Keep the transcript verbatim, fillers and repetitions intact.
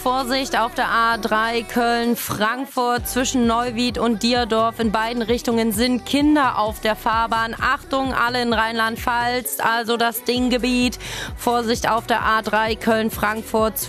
Vorsicht auf der A drei Köln-Frankfurt zwischen Neuwied und Dierdorf. In beiden Richtungen sind Kinder auf der Fahrbahn. Achtung, alle in Rheinland-Pfalz, also das Dinggebiet. Vorsicht auf der A drei Köln-Frankfurt